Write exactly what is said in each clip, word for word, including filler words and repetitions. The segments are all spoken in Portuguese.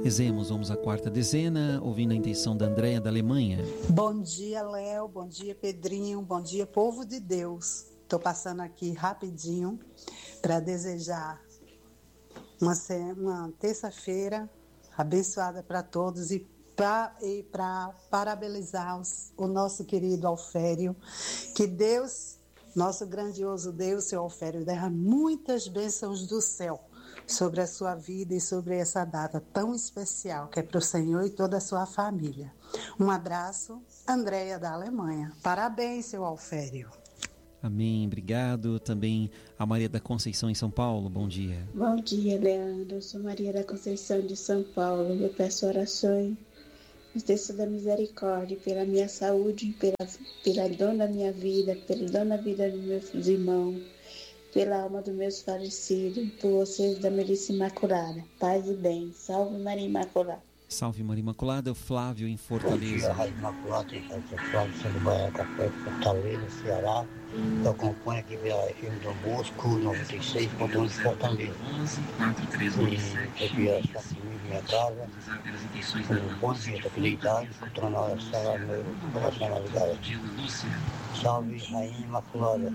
Rezemos, vamos à quarta dezena, ouvindo a intenção da Andréia da Alemanha. Bom dia, Léo, bom dia, Pedrinho, bom dia, povo de Deus. Estou passando aqui rapidinho para desejar uma, uma terça-feira abençoada para todos e para parabenizar os, o nosso querido Alfério. Que Deus, nosso grandioso Deus, seu Alfério, derrame muitas bênçãos do céu sobre a sua vida e sobre essa data tão especial que é para o Senhor e toda a sua família. Um abraço, Andréia da Alemanha. Parabéns, seu Alfério. Amém, obrigado. Também a Maria da Conceição em São Paulo, bom dia. Bom dia, Leandro. Eu sou Maria da Conceição de São Paulo. Eu peço orações no texto da misericórdia pela minha saúde, pela, pela dom da minha vida, pelo dom da vida dos meus irmãos, pela alma dos meus falecidos, por vocês da Melissa Imaculada. Paz e bem. Salve Maria Imaculada. Salve Maria Imaculada, o Flávio em Fortaleza. Bom dia, Maria Imaculada, eu Flávio São Bahia, Café, Fortaleza, Ceará. Eu acompanho aqui pela F M do Bosco, noventa e seis ponto um de Fortaleza. E eu queria estar comigo em minha casa. Um bom dia, estou aqui deitado, escutando a oração, meu coração navegado. Salve, Rainha Imaculada.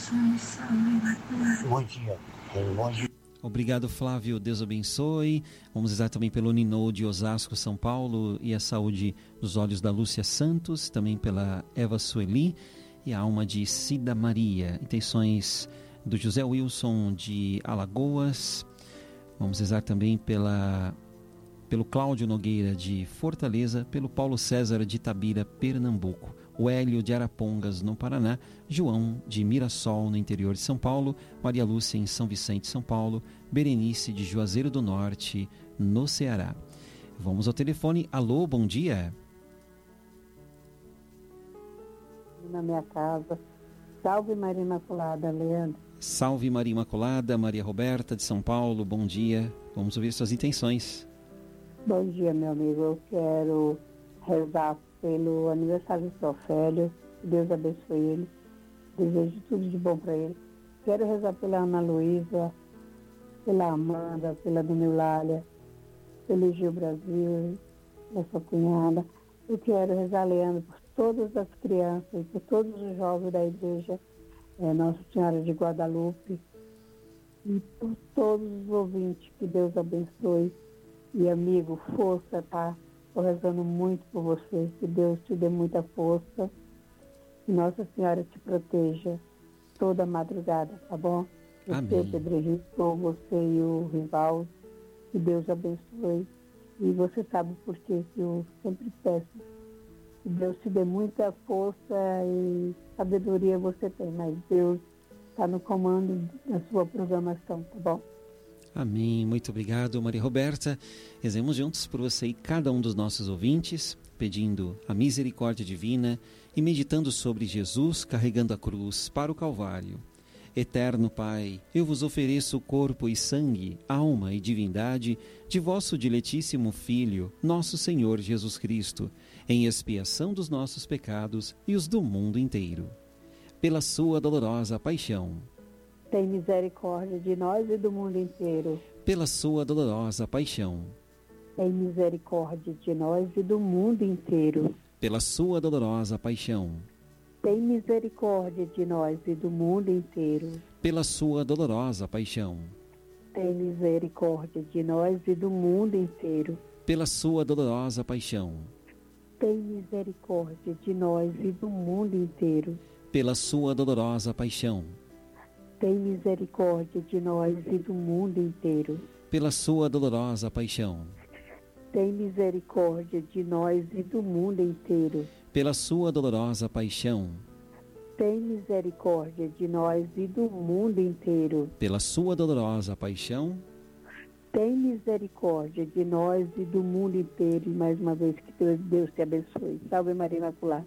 Bom dia, bom dia. Obrigado, Flávio, Deus abençoe. Vamos rezar também pelo Ninou de Osasco, São Paulo, e a saúde dos olhos da Lúcia Santos, também pela Eva Sueli e a alma de Cida Maria. Intenções do José Wilson de Alagoas. Vamos rezar também pela, pelo Cláudio Nogueira de Fortaleza, pelo Paulo César de Itabira, Pernambuco, o Hélio de Arapongas, no Paraná, João de Mirassol, no interior de São Paulo, Maria Lúcia em São Vicente, São Paulo, Berenice de Juazeiro do Norte, no Ceará. Vamos ao telefone. Alô, bom dia. Na minha casa. Salve Maria Imaculada, Leandro. Salve Maria Imaculada, Maria Roberta de São Paulo, bom dia. Vamos ouvir suas intenções. Bom dia, meu amigo. Eu quero rezar pelo aniversário do Ofélio. Deus abençoe ele. Desejo tudo de bom para ele. Quero rezar pela Ana Luísa, pela Amanda, pela Dona Eulália, pelo Gil Brasil, pela sua cunhada. Eu quero rezar, Leandro, por todas as crianças e por todos os jovens da igreja é, Nossa Senhora de Guadalupe e por todos os ouvintes. Que Deus abençoe. E amigo, força, tá? Estou rezando muito por você. Que Deus te dê muita força. E Nossa Senhora te proteja toda madrugada, tá bom? Você, Amém. Pedro Henrique, você e o Rival. Que Deus abençoe. E você sabe por quê que eu sempre peço. Que Deus te dê muita força e sabedoria você tem, mas Deus está no comando da sua programação, tá bom? Amém, muito obrigado, Maria Roberta. Rezemos juntos por você e cada um dos nossos ouvintes, pedindo a misericórdia divina e meditando sobre Jesus carregando a cruz para o Calvário. Eterno Pai, eu vos ofereço o corpo e sangue, alma e divindade de vosso diletíssimo Filho, nosso Senhor Jesus Cristo, em expiação dos nossos pecados e os do mundo inteiro. Pela sua dolorosa paixão, tem misericórdia de nós e do mundo inteiro. Pela sua dolorosa paixão, tem misericórdia de nós e do mundo inteiro. Pela sua dolorosa paixão, tem misericórdia de nós e do mundo inteiro. Pela sua dolorosa paixão, tem misericórdia de nós e do mundo inteiro. Pela sua dolorosa paixão, tem misericórdia de nós e do mundo inteiro. Pela sua dolorosa paixão, tem misericórdia de nós e do mundo inteiro. Pela sua dolorosa paixão, tem misericórdia de nós e do mundo inteiro. Pela sua dolorosa paixão, tem misericórdia de nós e do mundo inteiro. Pela sua dolorosa paixão, tem misericórdia de nós e do mundo inteiro. E mais uma vez que Deus, Deus te abençoe. Salve Maria Imaculada.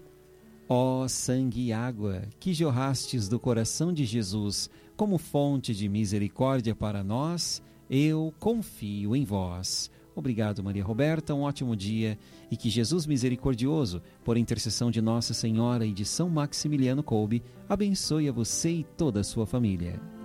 Ó sangue e água que jorrastes do coração de Jesus como fonte de misericórdia para nós, eu confio em vós. Obrigado, Maria Roberta, um ótimo dia e que Jesus misericordioso, por intercessão de Nossa Senhora e de São Maximiliano Kolbe, abençoe a você e toda a sua família.